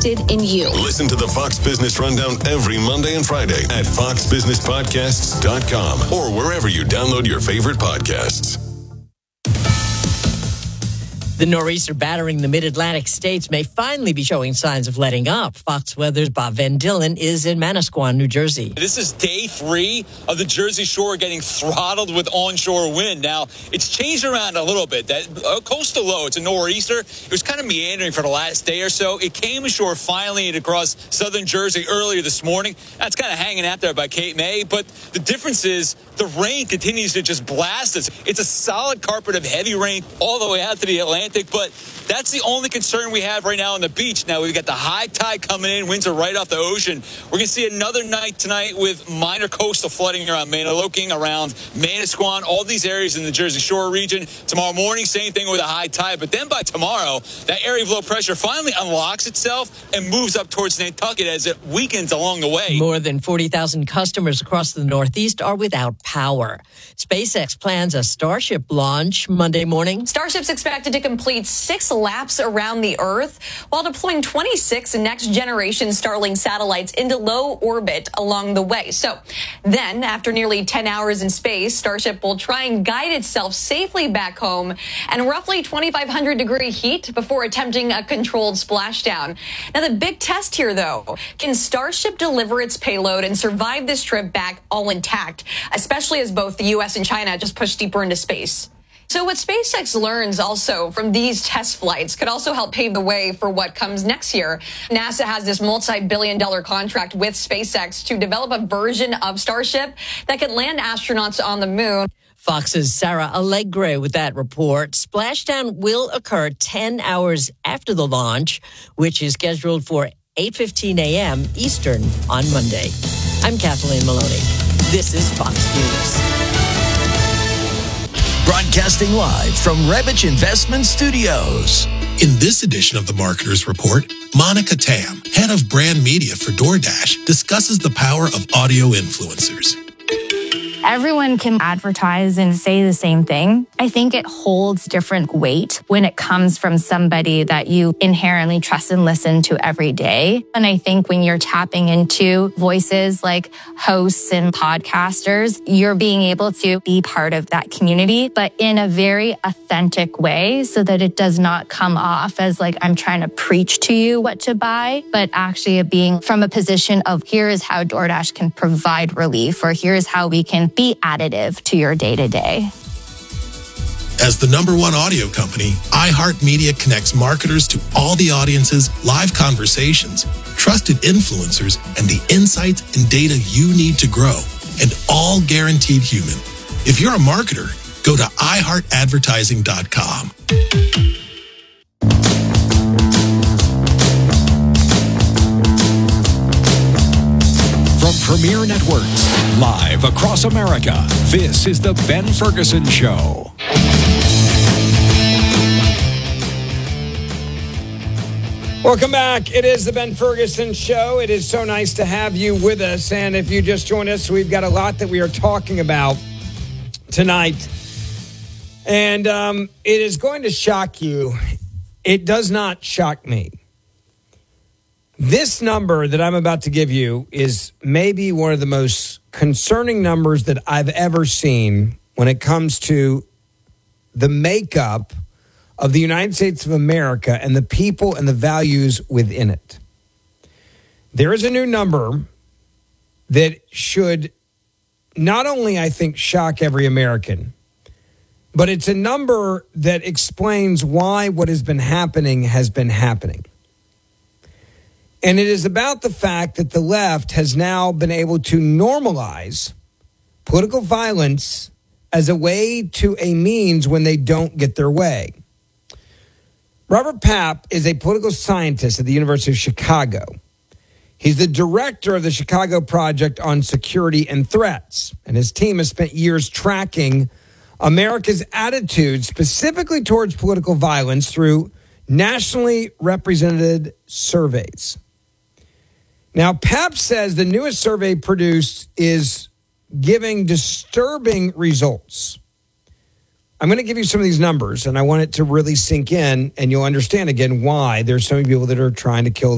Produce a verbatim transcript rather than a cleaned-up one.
invested in you. Listen to the Fox Business Rundown every Monday and Friday at fox business podcasts dot com or wherever you download your favorite podcasts. The nor'easter battering the mid-Atlantic states may finally be showing signs of letting up. Fox Weather's Bob Van Dillen is in Manasquan, New Jersey. This is day three of the Jersey Shore getting throttled with onshore wind. Now, it's changed around a little bit. That uh, coastal low, it's a nor'easter. It was kind of meandering for the last day or so. It came ashore finally and across southern Jersey earlier this morning. That's kind of hanging out there by Cape May. But the difference is the rain continues to just blast us. It's a solid carpet of heavy rain all the way out to the Atlantic. But that's the only concern we have right now on the beach. Now, we've got the high tide coming in. Winds are right off the ocean. We're going to see another night tonight with minor coastal flooding around Manahawkin, around Manasquan, all these areas in the Jersey Shore region. Tomorrow morning, same thing with a high tide. But then by tomorrow, that area of low pressure finally unlocks itself and moves up towards Nantucket as it weakens along the way. More than forty thousand customers across the Northeast are without power. SpaceX plans a Starship launch Monday morning. Starship's expected to complete six laps around the Earth while deploying twenty-six next-generation Starlink satellites into low orbit along the way. So then, after nearly ten hours in space, Starship will try and guide itself safely back home and roughly twenty-five hundred degree heat before attempting a controlled splashdown. Now, the big test here, though, can Starship deliver its payload and survive this trip back all intact, especially as both the U S and China just push deeper into space? So what SpaceX learns also from these test flights could also help pave the way for what comes next year. NASA has this multi-billion dollar contract with SpaceX to develop a version of Starship that could land astronauts on the moon. Fox's Sarah Allegre with that report. Splashdown will occur ten hours after the launch, which is scheduled for eight fifteen a.m. Eastern on Monday. I'm Kathleen Maloney. This is Fox News. Broadcasting live from Revich Investment Studios. In this edition of the Marketer's Report, Monica Tam, head of brand media for DoorDash, discusses the power of audio influencers. Everyone can advertise and say the same thing. I think it holds different weight when it comes from somebody that you inherently trust and listen to every day. And I think when you're tapping into voices like hosts and podcasters, you're being able to be part of that community, but in a very authentic way so that it does not come off as like I'm trying to preach to you what to buy, but actually being from a position of here is how DoorDash can provide relief, or here's how we can be additive to your day-to-day. As the number one audio company, iHeartMedia connects marketers to all the audiences, live conversations, trusted influencers, and the insights and data you need to grow, and all guaranteed human. If you're a marketer, go to i heart advertising dot com. From Premier Networks, live across America, this is The Ben Ferguson Show. Welcome back. It is The Ben Ferguson Show. It is so nice to have you with us. And if you just joined us, we've got a lot that we are talking about tonight. And um, it is going to shock you. It does not shock me. This number that I'm about to give you is maybe one of the most concerning numbers that I've ever seen when it comes to the makeup of the United States of America and the people and the values within it. There is a new number that should not only, I think, shock every American, but it's a number that explains why what has been happening has been happening. And it is about the fact that the left has now been able to normalize political violence as a way to a means when they don't get their way. Robert Papp is a political scientist at the University of Chicago. He's the director of the Chicago Project on Security and Threats, and his team has spent years tracking America's attitude specifically towards political violence through nationally represented surveys. Now, Papp says the newest survey produced is giving disturbing results. I'm going to give you some of these numbers, and I want it to really sink in, and you'll understand again why there's so many people that are trying to kill